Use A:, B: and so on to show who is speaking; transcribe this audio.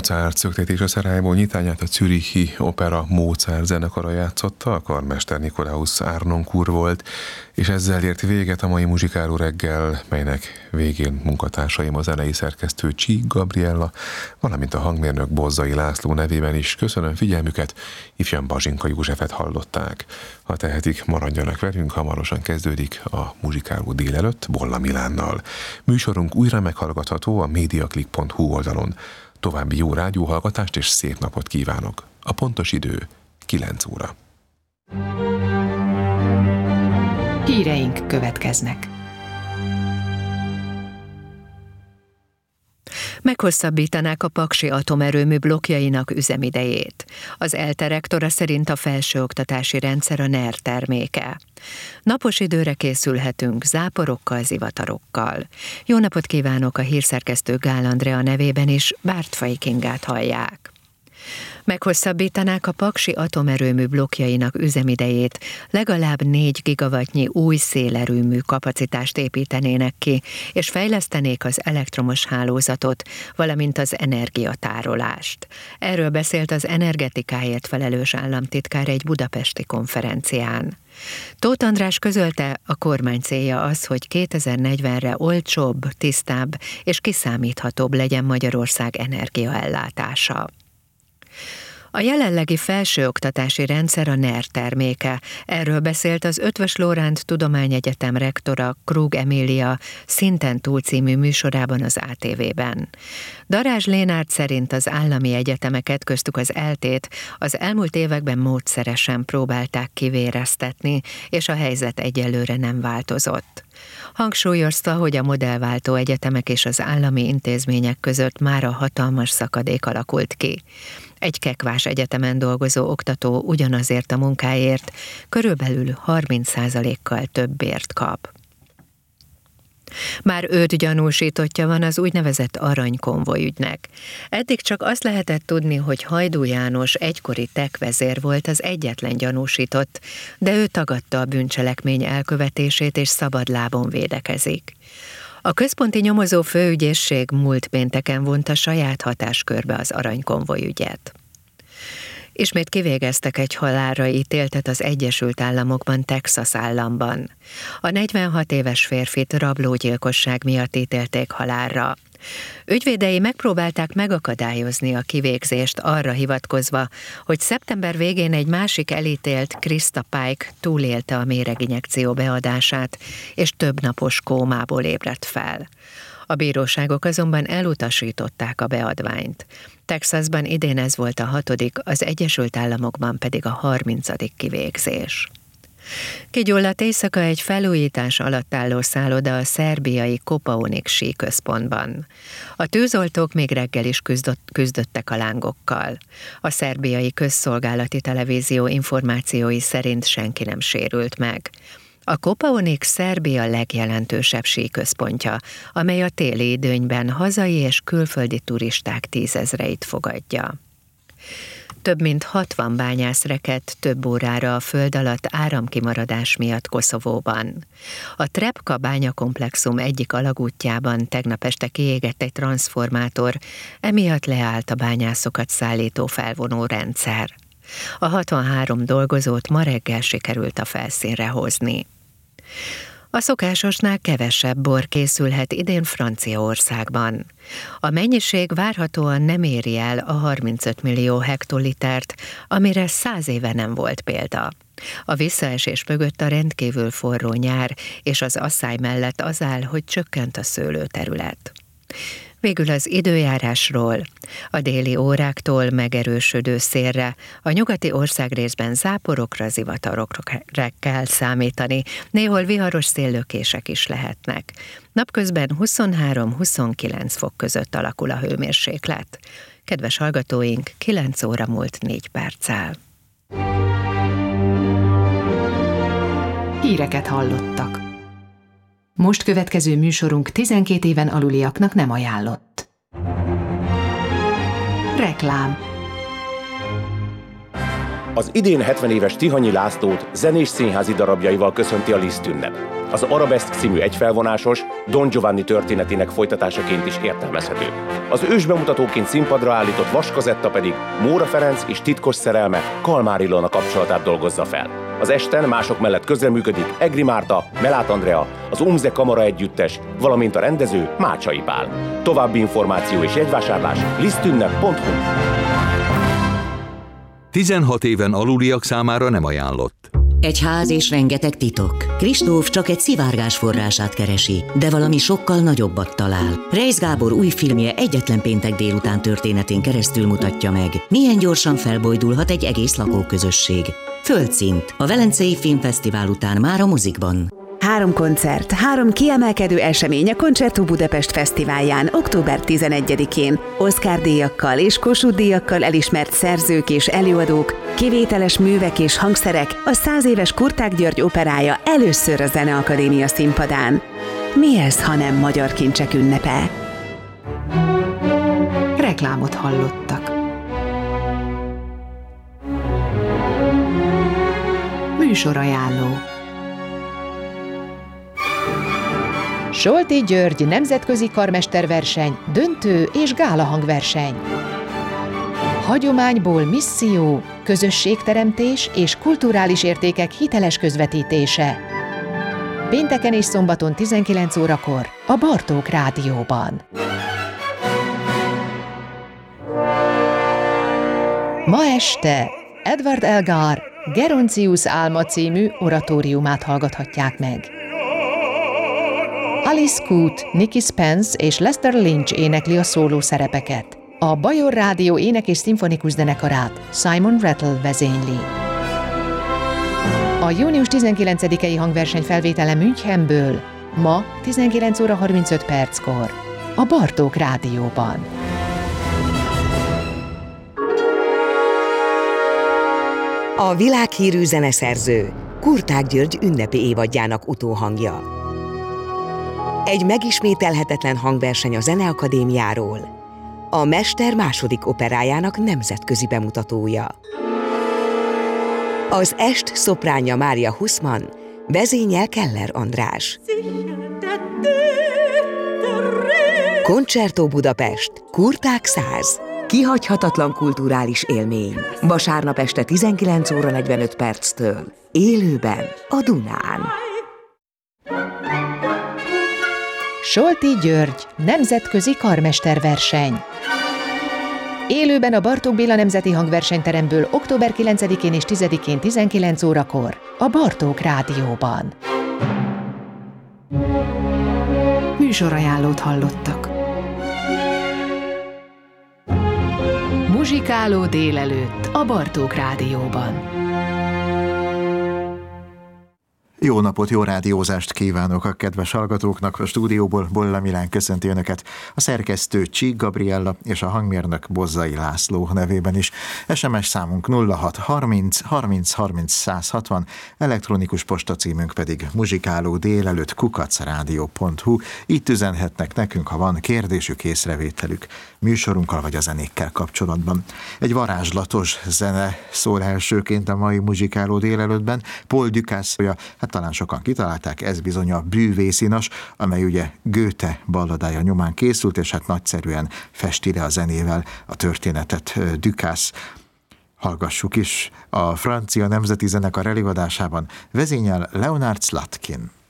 A: Mozart szöktetés a Szerályból nyitányát a zürichi opera Mozart zenekara játszotta, a karmester Nikolaus Arnoncourt volt, és ezzel ért véget a mai muzsikáló reggel, melynek végén munkatársaim a zenei szerkesztő Csík Gabriella, valamint a hangmérnök Bozzai László nevében is köszönöm figyelmüket, ifján Bazsinka Józsefet hallották. Ha tehetik, maradjanak velünk, hamarosan kezdődik a muzsikáló délelőtt Bolla Milánnal. Műsorunk újra meghallgatható a mediaclick.hu oldalon. További jó rádióhallgatást és szép napot kívánok. A pontos idő 9 óra.
B: Híreink következnek. Meghosszabbítanák a paksi atomerőmű blokkjainak üzemidejét. Az ELTE rektora szerint a felsőoktatási rendszer a NER terméke. Napos időre készülhetünk záporokkal, zivatarokkal. Jó napot kívánok, a hírszerkesztő Gál Andrea nevében is, Bártfai Kingát hallják. Meghosszabbítanák a paksi atomerőmű blokkjainak üzemidejét, legalább 4 gigawattnyi új szélerőmű kapacitást építenének ki, és fejlesztenék az elektromos hálózatot, valamint az energiatárolást. Erről beszélt az energetikáért felelős államtitkár egy budapesti konferencián. Tóth András közölte, a kormány célja az, hogy 2040-re olcsóbb, tisztább és kiszámíthatóbb legyen Magyarország energiaellátása. A jelenlegi felsőoktatási rendszer a NER terméke. Erről beszélt az Eötvös Loránd Tudományegyetem rektora, Krug Emília Szinten túl című műsorában az ATV-ben. Darázs Lénárd szerint az állami egyetemeket, köztük az ELTE-t az elmúlt években módszeresen próbálták kivéreztetni, és a helyzet egyelőre nem változott. Hangsúlyozta, hogy a modellváltó egyetemek és az állami intézmények között mára hatalmas szakadék alakult ki. Egy kekvás egyetemen dolgozó oktató ugyanazért a munkáért körülbelül 30%-kal több bért kap. Már 5 gyanúsítottja van az úgynevezett aranykonvoj ügynek. Eddig csak azt lehetett tudni, hogy Hajdú János egykori TEK vezér volt az egyetlen gyanúsított, de ő tagadta a bűncselekmény elkövetését és szabadlábon védekezik. A központi nyomozó főügyészség múlt pénteken vonta saját hatáskörbe az aranykonvoj ügyet. Ismét kivégeztek egy halálra ítéltet az Egyesült Államokban, Texas államban. A 46 éves férfit rablógyilkosság miatt ítélték halálra. Ügyvédei megpróbálták megakadályozni a kivégzést arra hivatkozva, hogy szeptember végén egy másik elítélt, Krista Pike túlélte a méreginjekció beadását, és több napos kómából ébredt fel. A bíróságok azonban elutasították a beadványt. Texasban idén ez volt a 6., az Egyesült Államokban pedig a 30. kivégzés. Kigyulladt éjszaka egy felújítás alatt álló szálloda a szerbiai Kopaonik síközpontban. A tűzoltók még reggel is küzdöttek a lángokkal. A szerbiai közszolgálati televízió információi szerint senki nem sérült meg. A Kopaonik Szerbia legjelentősebb síközpontja, amely a téli időnyben hazai és külföldi turisták 10 000-eit fogadja. Több mint 60 bányász rekedt több órára a föld alatt áramkimaradás miatt Koszovóban. A Trepka bányakomplexum egyik alagútjában tegnap este kiégett egy transzformátor, emiatt leállt a bányászokat szállító felvonó rendszer. A 63 dolgozót ma reggel sikerült a felszínre hozni. A szokásosnál kevesebb bor készülhet idén Franciaországban. A mennyiség várhatóan nem éri el a 35 millió hektolitert, amire 100 éve nem volt példa. A visszaesés mögött a rendkívül forró nyár és az asszály mellett az áll, hogy csökkent a szőlőterület. Végül az időjárásról. A déli óráktól megerősödő szélre, a nyugati országrészben záporokra, zivatarokra kell számítani, néhol viharos széllökések is lehetnek. Napközben 23-29 fok között alakul a hőmérséklet. Kedves hallgatóink, 9 óra múlt 4 perccel. Híreket hallottak. Most következő műsorunk 12 éven aluliaknak nem ajánlott. Reklám.
C: Az idén 70 éves Tihanyi Lászlót zenés színházi darabjaival köszönti a Liszt ünnep. Az Arabeszk című egyfelvonásos, Don Giovanni történetének folytatásaként is értelmezhető. Az ősbemutatóként színpadra állított Vaskazetta pedig Móra Ferenc és titkos szerelme Kalmár Ilona kapcsolatát dolgozza fel. Az esten mások mellett közreműködik Egri Márta, Melát Andrea, az Umze Kamara Együttes, valamint a rendező Mácsai Pál. További információ és jegyvásárlás lisztünnep.hu.
D: 16 éven aluliak számára nem ajánlott.
E: Egy ház és rengeteg titok. Kristóf csak egy szivárgás forrását keresi, de valami sokkal nagyobbat talál. Reisz Gábor új filmje egyetlen péntek délután történetén keresztül mutatja meg, milyen gyorsan felbojdulhat egy egész lakóközösség. Földszint. A Velencei Filmfesztivál után már a mozikban.
F: 3 koncert, 3 kiemelkedő esemény a Concerto Budapest Fesztiválján október 11-én. Oscar-díjakkal és Kossuth-díjakkal elismert szerzők és előadók, kivételes művek és hangszerek, a 100 éves Kurták György operája először a Zeneakadémia színpadán. Mi ez, ha nem magyar kincsek ünnepe?
B: Reklámot hallottak. Műsorajánló. Solti György nemzetközi karmesterverseny, döntő és gálahangverseny. Hagyományból misszió, közösségteremtés és kulturális értékek hiteles közvetítése. Pénteken és szombaton 19 órakor a Bartók Rádióban. Ma este Edward Elgar Geroncius álma című oratóriumát hallgathatják meg. Alice Coote, Nicky Spence és Lester Lynch énekli a szóló szerepeket. A Bajor Rádió ének- és szimfonikus zenekarát Simon Rattle vezényli. A június 19-i hangverseny felvétele Münchenből ma 19 óra 35 perckor a Bartók Rádióban.
G: A világhírű zeneszerző Kurták György ünnepi évadjának utóhangja. Egy megismételhetetlen hangverseny a Zeneakadémiáról. A Mester második operájának nemzetközi bemutatója. Az est szopránja Mária Huszman, vezényel Keller András. Concerto Budapest, Kurták 100. Kihagyhatatlan kulturális élmény. Vasárnap este 19 óra 45 perctől. Élőben a Dunán.
B: Solti György nemzetközi karmesterverseny. Élőben a Bartók Béla Nemzeti Hangversenyteremből október 9-én és 10-én 19 órakor a Bartók Rádióban. Műsorajánlót hallottak. Muzsikáló délelőtt a Bartók Rádióban.
H: Jó napot, jó rádiózást kívánok a kedves hallgatóknak! A stúdióból Bolla Milán köszönti Önöket, a szerkesztő Csík Gabriella és a hangmérnök Bozzai László nevében is. SMS számunk 06 30 30 30 160, elektronikus postacímünk pedig muzsikálódélelőtt@radio.hu. Itt üzenhetnek nekünk, ha van kérdésük, észrevételük műsorunkkal vagy a zenékkel kapcsolatban. Egy varázslatos zene szól elsőként a mai Muzsikáló délelőttben. Paul Dukas-ja, talán sokan kitalálták, ez bizony a Bűvészinas, amely ugye Goethe balladája nyomán készült, és hát nagyszerűen festi le a zenével a történetet Dukas. Hallgassuk is a francia nemzeti zenekar előadásában, vezényel Leonard Slatkin.